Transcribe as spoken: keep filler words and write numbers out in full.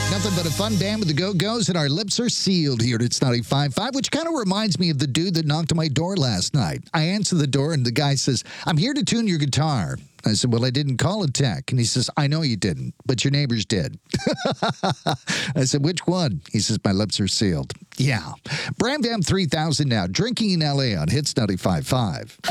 Nothing but a fun band with the Go-Go's, and our lips are sealed here at It's ninety-five point five, which kind of reminds me of the dude that knocked on my door last night. I answer the door, and the guy says, "I'm here to tune your guitar." I said, "Well, I didn't call a tech." And he says, "I know you didn't, but your neighbors did." I said, "Which one?" He says, "My lips are sealed." Yeah. Bram Bam three thousand now, drinking in L A on Hits ninety-five point five.